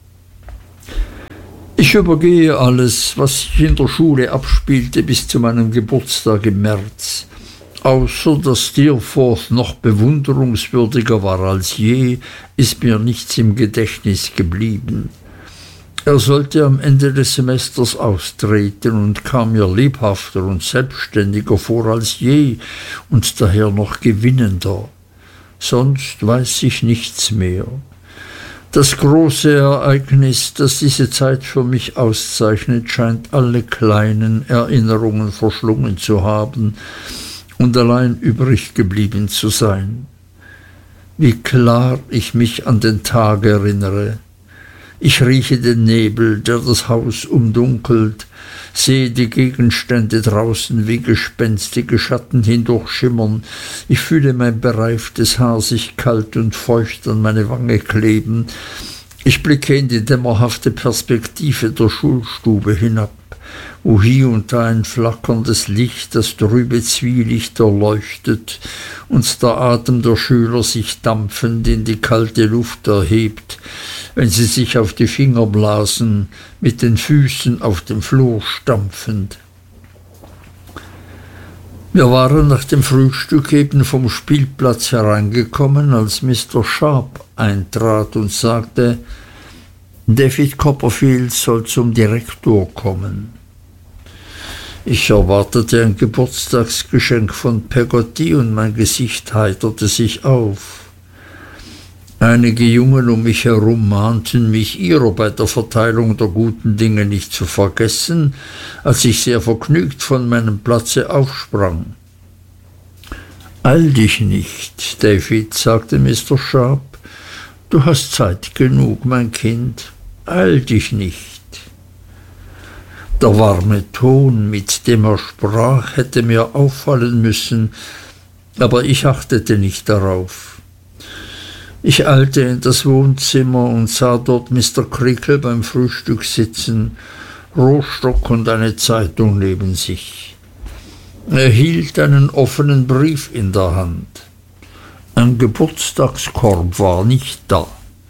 Ich übergehe alles, was sich in der Schule abspielte, bis zu meinem Geburtstag im März. Außer dass Steerforth noch bewunderungswürdiger war als je, ist mir nichts im Gedächtnis geblieben. Er sollte am Ende des Semesters austreten und kam mir lebhafter und selbstständiger vor als je und daher noch gewinnender. Sonst weiß ich nichts mehr. Das große Ereignis, das diese Zeit für mich auszeichnet, scheint alle kleinen Erinnerungen verschlungen zu haben und allein übrig geblieben zu sein. Wie klar ich mich an den Tag erinnere. Ich rieche den Nebel, der das Haus umdunkelt, sehe die Gegenstände draußen wie gespenstige Schatten hindurchschimmern. Ich fühle mein bereiftes Haar sich kalt und feucht an meine Wange kleben. Ich blicke in die dämmerhafte Perspektive der Schulstube hinab, wo hier und da ein flackerndes Licht das trübe Zwielicht erleuchtet und der Atem der Schüler sich dampfend in die kalte Luft erhebt, wenn sie sich auf die Finger blasen, mit den Füßen auf dem Flur stampfend. Wir waren nach dem Frühstück eben vom Spielplatz hereingekommen, als Mister Sharp eintrat und sagte, David Copperfield soll zum Direktor kommen. Ich erwartete ein Geburtstagsgeschenk von Peggotty und mein Gesicht heiterte sich auf. Einige Jungen um mich herum mahnten mich, ihrer bei der Verteilung der guten Dinge nicht zu vergessen, als ich sehr vergnügt von meinem Platze aufsprang. »Eil dich nicht, David«, sagte Mister Sharp. »Du hast Zeit genug, mein Kind. Eil dich nicht.« Der warme Ton, mit dem er sprach, hätte mir auffallen müssen, aber ich achtete nicht darauf. Ich eilte in das Wohnzimmer und sah dort Mister Creakle beim Frühstück sitzen, Rohrstock und eine Zeitung neben sich. Er hielt einen offenen Brief in der Hand. Ein Geburtstagskorb war nicht da.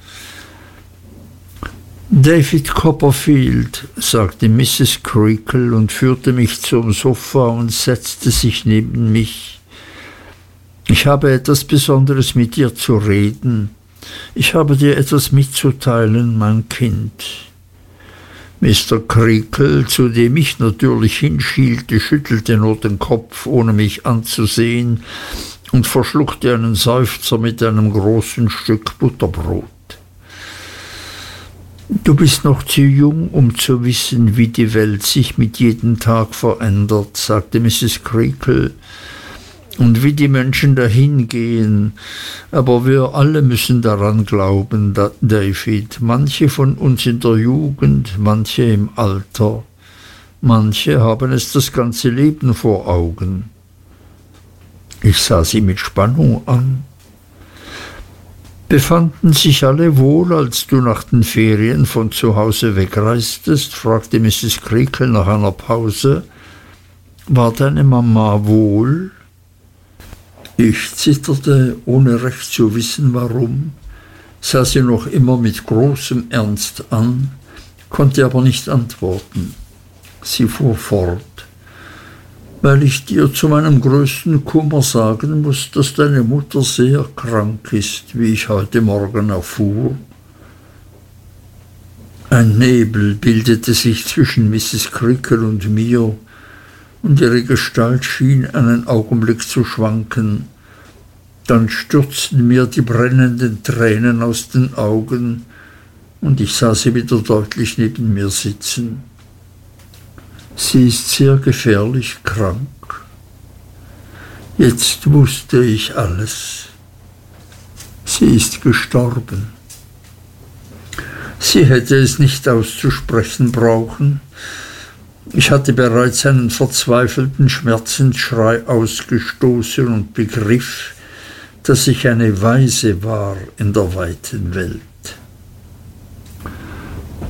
»David Copperfield«, sagte Misses Creakle und führte mich zum Sofa und setzte sich neben mich. »Ich habe etwas Besonderes mit dir zu reden. Ich habe dir etwas mitzuteilen, mein Kind.« Mister Creakle, zu dem ich natürlich hinschielte, schüttelte nur den Kopf, ohne mich anzusehen, und verschluckte einen Seufzer mit einem großen Stück Butterbrot. »Du bist noch zu jung, um zu wissen, wie die Welt sich mit jedem Tag verändert«, sagte Misses Creakle, »und wie die Menschen dahingehen. Aber wir alle müssen daran glauben, David. Manche von uns in der Jugend, manche im Alter. Manche haben es das ganze Leben vor Augen.« Ich sah sie mit Spannung an. »Befanden sich alle wohl, als du nach den Ferien von zu Hause wegreistest?« fragte Misses Creakle nach einer Pause. »War deine Mama wohl?« Ich zitterte, ohne recht zu wissen, warum, sah sie noch immer mit großem Ernst an, konnte aber nicht antworten. Sie fuhr fort. »Weil ich dir zu meinem größten Kummer sagen muss, dass deine Mutter sehr krank ist, wie ich heute Morgen erfuhr.« Ein Nebel bildete sich zwischen Misses Creakle und mir, und ihre Gestalt schien einen Augenblick zu schwanken. Dann stürzten mir die brennenden Tränen aus den Augen, und ich sah sie wieder deutlich neben mir sitzen. Sie ist sehr gefährlich krank. Jetzt wusste ich alles. Sie ist gestorben. Sie hätte es nicht auszusprechen brauchen. Ich hatte bereits einen verzweifelten Schmerzensschrei ausgestoßen und begriff, dass ich eine Waise war in der weiten Welt.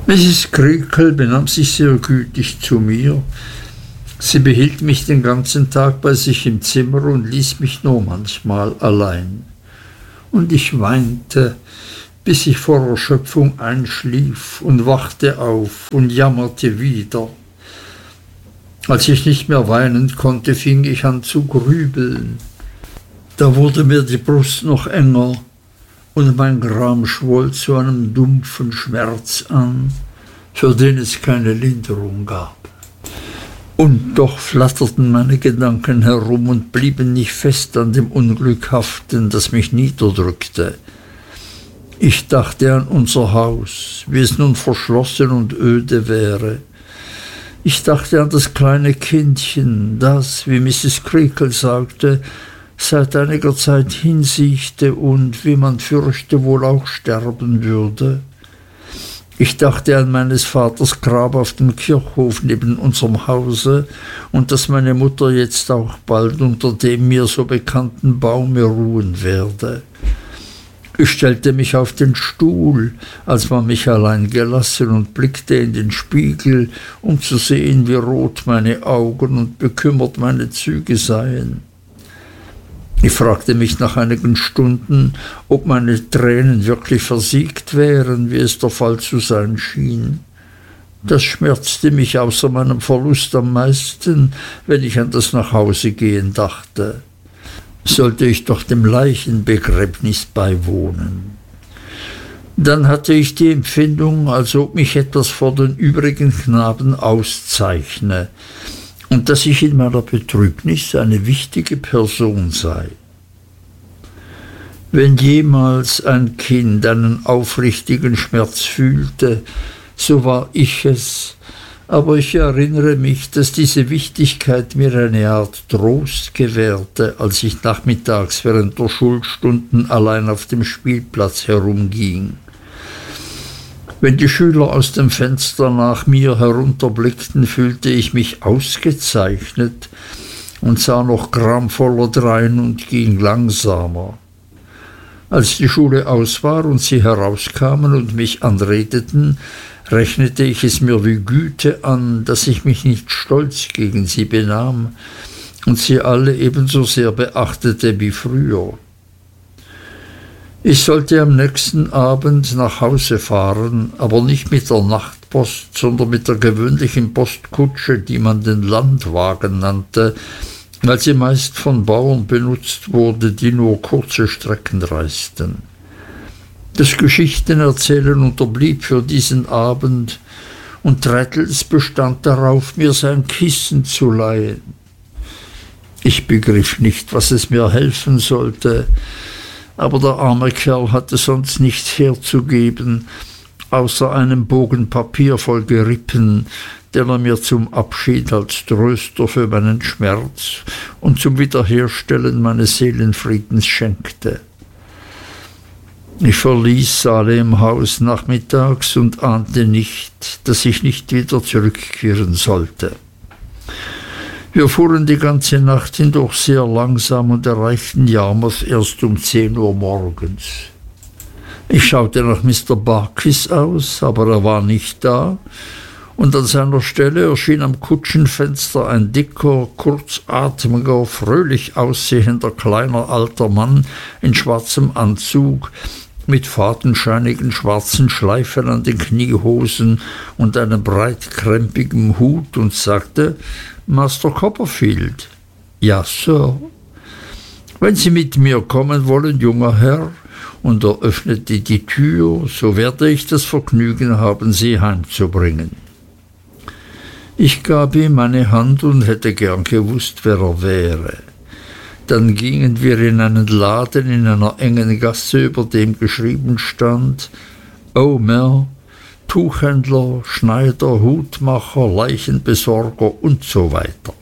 Misses Creakle benahm sich sehr gütig zu mir. Sie behielt mich den ganzen Tag bei sich im Zimmer und ließ mich nur manchmal allein. Und ich weinte, bis ich vor Erschöpfung einschlief und wachte auf und jammerte wieder. Als ich nicht mehr weinen konnte, fing ich an zu grübeln. Da wurde mir die Brust noch enger und mein Gram schwoll zu einem dumpfen Schmerz an, für den es keine Linderung gab. Und doch flatterten meine Gedanken herum und blieben nicht fest an dem Unglück haften, das mich niederdrückte. Ich dachte an unser Haus, wie es nun verschlossen und öde wäre. Ich dachte an das kleine Kindchen, das, wie Misses Creakle sagte, seit einiger Zeit hinsiechte und, wie man fürchte, wohl auch sterben würde. Ich dachte an meines Vaters Grab auf dem Kirchhof neben unserem Hause und dass meine Mutter jetzt auch bald unter dem mir so bekannten Baume ruhen werde. Ich stellte mich auf den Stuhl, als man mich allein gelassen, und blickte in den Spiegel, um zu sehen, wie rot meine Augen und bekümmert meine Züge seien. Ich fragte mich nach einigen Stunden, ob meine Tränen wirklich versiegt wären, wie es der Fall zu sein schien. Das schmerzte mich außer meinem Verlust am meisten, wenn ich an das Nachhausegehen dachte. Sollte ich doch dem Leichenbegräbnis beiwohnen. Dann hatte ich die Empfindung, als ob mich etwas vor den übrigen Knaben auszeichne und dass ich in meiner Betrübnis eine wichtige Person sei. Wenn jemals ein Kind einen aufrichtigen Schmerz fühlte, so war ich es, aber ich erinnere mich, dass diese Wichtigkeit mir eine Art Trost gewährte, als ich nachmittags während der Schulstunden allein auf dem Spielplatz herumging. Wenn die Schüler aus dem Fenster nach mir herunterblickten, fühlte ich mich ausgezeichnet und sah noch gramvoller drein und ging langsamer. Als die Schule aus war und sie herauskamen und mich anredeten, rechnete ich es mir wie Güte an, dass ich mich nicht stolz gegen sie benahm und sie alle ebenso sehr beachtete wie früher. Ich sollte am nächsten Abend nach Hause fahren, aber nicht mit der Nachtpost, sondern mit der gewöhnlichen Postkutsche, die man den Landwagen nannte, weil sie meist von Bauern benutzt wurde, die nur kurze Strecken reisten. Das Geschichtenerzählen unterblieb für diesen Abend, und Traddles bestand darauf, mir sein Kissen zu leihen. Ich begriff nicht, was es mir helfen sollte, aber der arme Kerl hatte sonst nichts herzugeben, außer einem Bogen Papier voll Gerippen, den er mir zum Abschied als Tröster für meinen Schmerz und zum Wiederherstellen meines Seelenfriedens schenkte. Ich verließ Salemhaus nachmittags und ahnte nicht, dass ich nicht wieder zurückkehren sollte. Wir fuhren die ganze Nacht hindurch sehr langsam und erreichten Yarmouth erst um zehn Uhr morgens. Ich schaute nach Mister Barkis aus, aber er war nicht da, und an seiner Stelle erschien am Kutschenfenster ein dicker, kurzatmiger, fröhlich aussehender kleiner alter Mann in schwarzem Anzug, mit fadenscheinigen schwarzen Schleifen an den Kniehosen und einem breitkrempigen Hut, und sagte: »Master Copperfield.« »Ja, Sir.« »Wenn Sie mit mir kommen wollen, junger Herr«, und er öffnete die Tür, »so werde ich das Vergnügen haben, Sie heimzubringen.« Ich gab ihm meine Hand und hätte gern gewusst, wer er wäre. Dann gingen wir in einen Laden in einer engen Gasse, über dem geschrieben stand: Omer, Tuchhändler, Schneider, Hutmacher, Leichenbesorger und so weiter.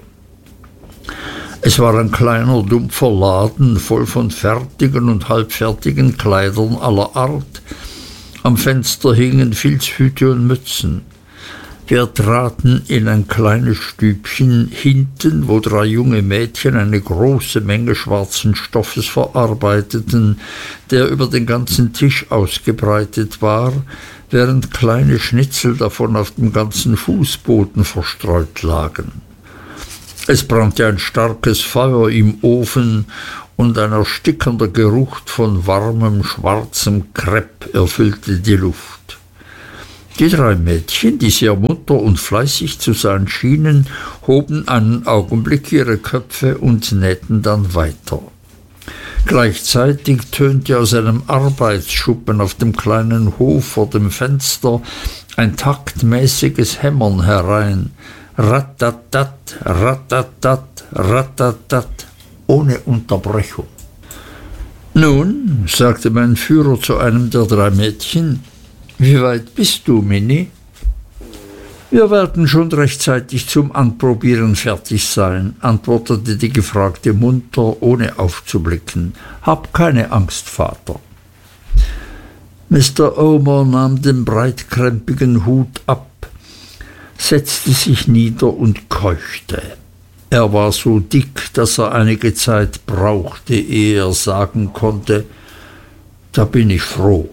Es war ein kleiner, dumpfer Laden, voll von fertigen und halbfertigen Kleidern aller Art. Am Fenster hingen Filzhüte und Mützen. Wir traten in ein kleines Stübchen hinten, wo drei junge Mädchen eine große Menge schwarzen Stoffes verarbeiteten, der über den ganzen Tisch ausgebreitet war, während kleine Schnitzel davon auf dem ganzen Fußboden verstreut lagen. Es brannte ein starkes Feuer im Ofen, und ein erstickender Geruch von warmem, schwarzem Krepp erfüllte die Luft. Die drei Mädchen, die sehr munter und fleißig zu sein schienen, hoben einen Augenblick ihre Köpfe und nähten dann weiter. Gleichzeitig tönte aus einem Arbeitsschuppen auf dem kleinen Hof vor dem Fenster ein taktmäßiges Hämmern herein. Ratatat, ratatat, ratatat, ohne Unterbrechung. Nun, sagte mein Führer zu einem der drei Mädchen, wie weit bist du, Minnie? Wir werden schon rechtzeitig zum Anprobieren fertig sein, antwortete die Gefragte munter, ohne aufzublicken. Hab keine Angst, Vater. Mister Omer nahm den breitkrempigen Hut ab, setzte sich nieder und keuchte. Er war so dick, dass er einige Zeit brauchte, ehe er sagen konnte, da bin ich froh.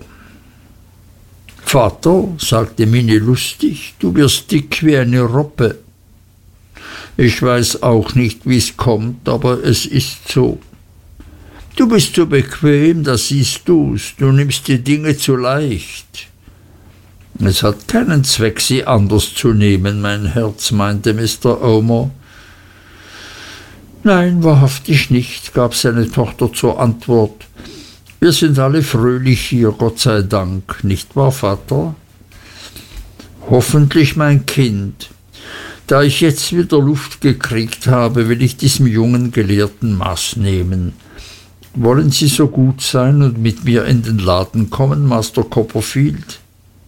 Vater, sagte Minnie lustig, du wirst dick wie eine Robbe. Ich weiß auch nicht, wie's kommt, aber es ist so. Du bist so bequem, da siehst du's, du nimmst die Dinge zu leicht. Es hat keinen Zweck, sie anders zu nehmen, mein Herz, meinte Mister Omer. Nein, wahrhaftig nicht, gab seine Tochter zur Antwort. Wir sind alle fröhlich hier, Gott sei Dank, nicht wahr, Vater? Hoffentlich, mein Kind. Da ich jetzt wieder Luft gekriegt habe, will ich diesem jungen Gelehrten Maß nehmen. Wollen Sie so gut sein und mit mir in den Laden kommen, Master Copperfield?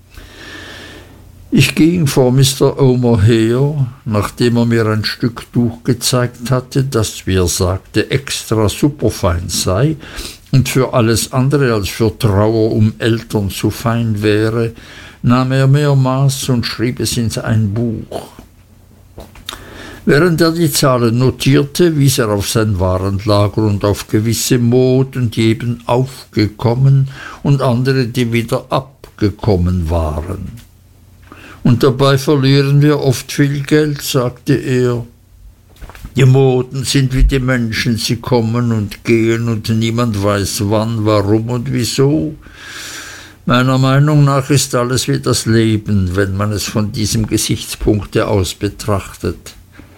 Ich ging vor Mister Omer her, nachdem er mir ein Stück Tuch gezeigt hatte, das, wie er sagte, extra superfein sei und für alles andere als für Trauer um Eltern zu fein wäre, nahm er mir Maß und schrieb es in ein Buch. Während er die Zahlen notierte, wies er auf sein Warenlager und auf gewisse Moden, die eben aufgekommen und andere, die wieder abgekommen waren. Und dabei verlieren wir oft viel Geld, sagte er. Die Moden sind wie die Menschen, sie kommen und gehen und niemand weiß wann, warum und wieso. Meiner Meinung nach ist alles wie das Leben, wenn man es von diesem Gesichtspunkte aus betrachtet.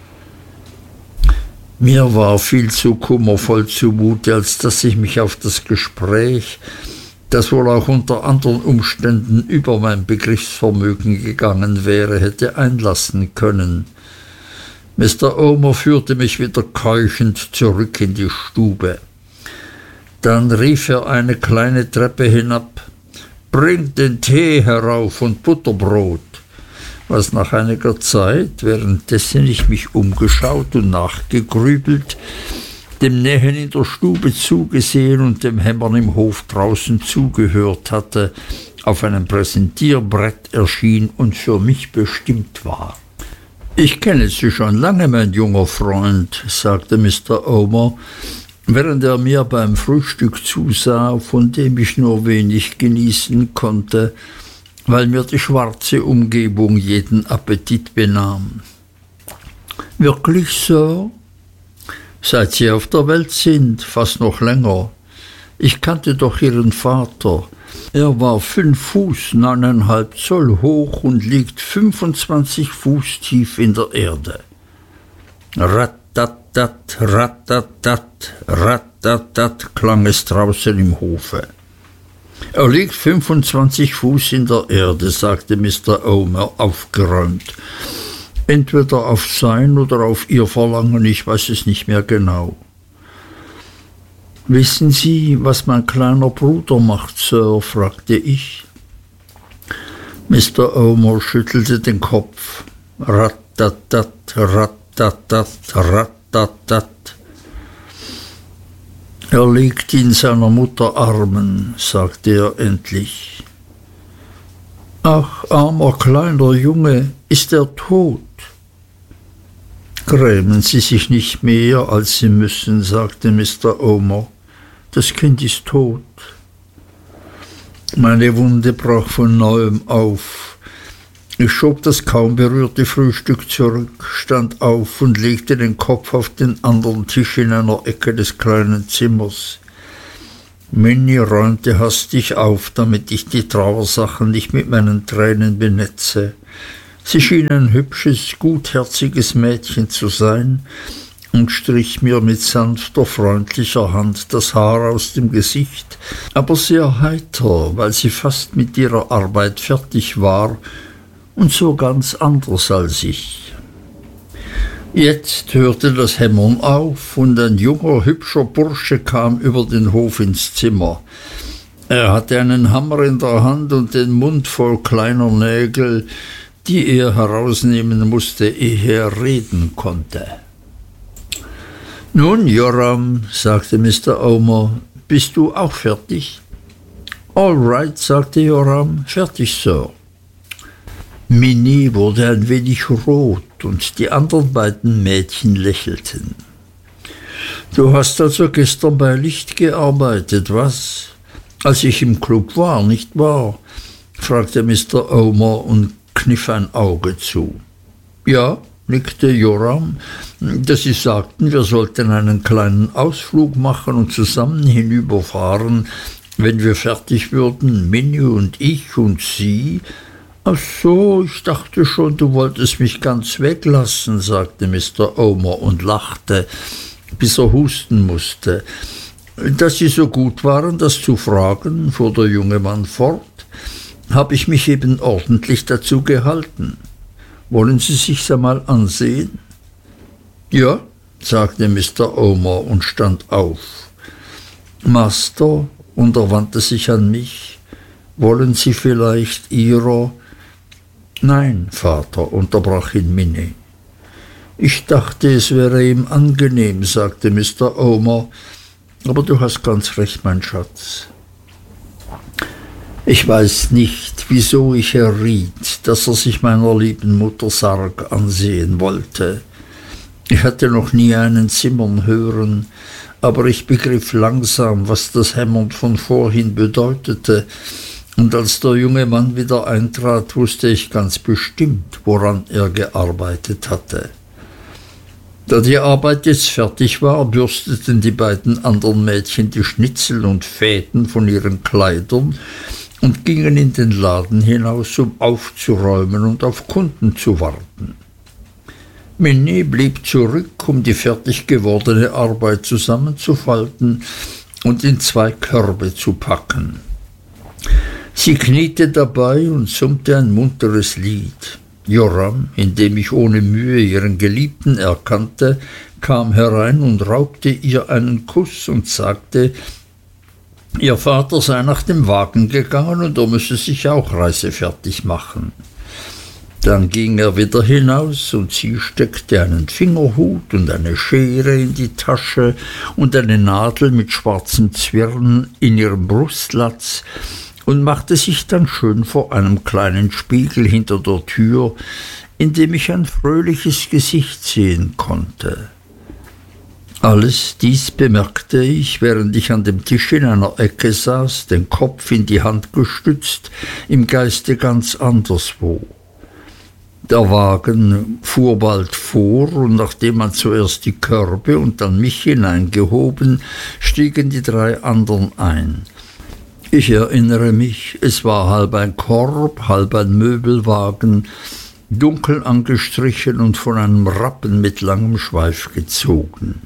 Mir war viel zu kummervoll zumute, als dass ich mich auf das Gespräch, das wohl auch unter anderen Umständen über mein Begriffsvermögen gegangen wäre, hätte einlassen können. Mister Omer führte mich wieder keuchend zurück in die Stube. Dann rief er eine kleine Treppe hinab, »Bringt den Tee herauf und Butterbrot«, was nach einiger Zeit, währenddessen ich mich umgeschaut und nachgegrübelt, dem Nähen in der Stube zugesehen und dem Hämmern im Hof draußen zugehört hatte, auf einem Präsentierbrett erschien und für mich bestimmt war. »Ich kenne Sie schon lange, mein junger Freund«, sagte Mister Omer, während er mir beim Frühstück zusah, von dem ich nur wenig genießen konnte, weil mir die schwarze Umgebung jeden Appetit benahm. »Wirklich, Sir? Seit Sie auf der Welt sind, fast noch länger. Ich kannte doch Ihren Vater. Er war fünf Fuß neuneinhalb Zoll hoch und liegt fünfundzwanzig Fuß tief in der Erde. Ratatat, ratatat, ratatat, klang es draußen im Hofe. Er liegt fünfundzwanzig Fuß in der Erde, sagte Mister Omer aufgeräumt. Entweder auf sein oder auf Ihr Verlangen, ich weiß es nicht mehr genau. Wissen Sie, was mein kleiner Bruder macht, Sir? Fragte ich. Mister Omer schüttelte den Kopf. Ratatat, ratatat, ratatat. Er liegt in seiner Mutter Armen, sagte er endlich. Ach, armer kleiner Junge, ist er tot? Grämen Sie sich nicht mehr, als Sie müssen, sagte Mister Omer. Das Kind ist tot. Meine Wunde brach von neuem auf. Ich schob das kaum berührte Frühstück zurück, stand auf und legte den Kopf auf den anderen Tisch in einer Ecke des kleinen Zimmers. Minnie räumte hastig auf, damit ich die Trauersachen nicht mit meinen Tränen benetze. Sie schien ein hübsches, gutherziges Mädchen zu sein und strich mir mit sanfter, freundlicher Hand das Haar aus dem Gesicht, aber sehr heiter, weil sie fast mit ihrer Arbeit fertig war und so ganz anders als ich. Jetzt hörte das Hämmern auf und ein junger, hübscher Bursche kam über den Hof ins Zimmer. Er hatte einen Hammer in der Hand und den Mund voll kleiner Nägel, die er herausnehmen musste, ehe er reden konnte. »Nun, Joram«, sagte Mister Omer, »bist du auch fertig?« »All right«, sagte Joram, »fertig, Sir.« Minnie wurde ein wenig rot und die anderen beiden Mädchen lächelten. »Du hast also gestern bei Licht gearbeitet, was? Als ich im Club war, nicht wahr?« fragte Mister Omer und kniff ein Auge zu. »Ja«, nickte Joram, »dass Sie sagten, wir sollten einen kleinen Ausflug machen und zusammen hinüberfahren, wenn wir fertig würden, Minnie und ich und Sie.« »Ach so, ich dachte schon, du wolltest mich ganz weglassen«, sagte Mister Omer und lachte, bis er husten musste. »Dass Sie so gut waren, das zu fragen«, fuhr der junge Mann fort, »habe ich mich eben ordentlich dazu gehalten. Wollen Sie sich's einmal ansehen?« »Ja«, sagte Mister Omer und stand auf. »Master«, und er wandte sich an mich, »wollen Sie vielleicht Ihrer...« »Nein, Vater«, unterbrach ihn Minnie. »Ich dachte, es wäre ihm angenehm«, sagte Mister Omer, »aber du hast ganz recht, mein Schatz.« Ich weiß nicht, wieso ich erriet, dass er sich meiner lieben Mutter Sarg ansehen wollte. Ich hatte noch nie einen zimmern hören, aber ich begriff langsam, was das Hämmern von vorhin bedeutete, und als der junge Mann wieder eintrat, wusste ich ganz bestimmt, woran er gearbeitet hatte. Da die Arbeit jetzt fertig war, bürsteten die beiden anderen Mädchen die Schnitzel und Fäden von ihren Kleidern und gingen in den Laden hinaus, um aufzuräumen und auf Kunden zu warten. Minnie blieb zurück, um die fertig gewordene Arbeit zusammenzufalten und in zwei Körbe zu packen. Sie kniete dabei und summte ein munteres Lied. Joram, in dem ich ohne Mühe ihren Geliebten erkannte, kam herein und raubte ihr einen Kuss und sagte, ihr Vater sei nach dem Wagen gegangen und er müsse sich auch reisefertig machen. Dann ging er wieder hinaus und sie steckte einen Fingerhut und eine Schere in die Tasche und eine Nadel mit schwarzem Zwirn in ihrem Brustlatz und machte sich dann schön vor einem kleinen Spiegel hinter der Tür, in dem ich ein fröhliches Gesicht sehen konnte. Alles dies bemerkte ich, während ich an dem Tisch in einer Ecke saß, den Kopf in die Hand gestützt, im Geiste ganz anderswo. Der Wagen fuhr bald vor, und nachdem man zuerst die Körbe und dann mich hineingehoben, stiegen die drei anderen ein. Ich erinnere mich, es war halb ein Korb, halb ein Möbelwagen, dunkel angestrichen und von einem Rappen mit langem Schweif gezogen.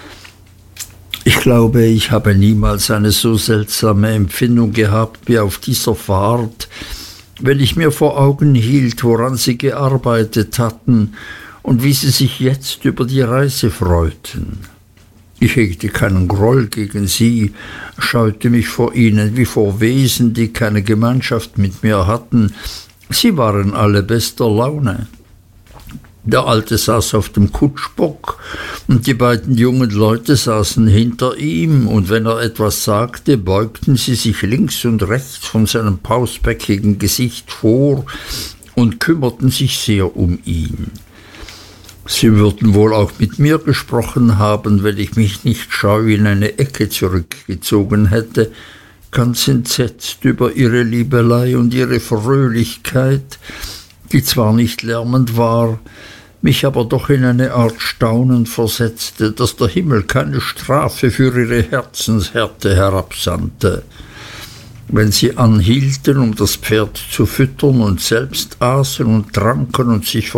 Ich glaube, ich habe niemals eine so seltsame Empfindung gehabt wie auf dieser Fahrt, wenn ich mir vor Augen hielt, woran sie gearbeitet hatten und wie sie sich jetzt über die Reise freuten. Ich hegte keinen Groll gegen sie, scheute mich vor ihnen wie vor Wesen, die keine Gemeinschaft mit mir hatten. Sie waren alle bester Laune. Der Alte saß auf dem Kutschbock und die beiden jungen Leute saßen hinter ihm, und wenn er etwas sagte, beugten sie sich links und rechts von seinem pausbäckigen Gesicht vor und kümmerten sich sehr um ihn. Sie würden wohl auch mit mir gesprochen haben, wenn ich mich nicht scheu in eine Ecke zurückgezogen hätte, ganz entsetzt über ihre Liebelei und ihre Fröhlichkeit, die zwar nicht lärmend war, mich aber doch in eine Art Staunen versetzte, dass der Himmel keine Strafe für ihre Herzenshärte herabsandte. Wenn sie anhielten, um das Pferd zu füttern, und selbst aßen und tranken und sich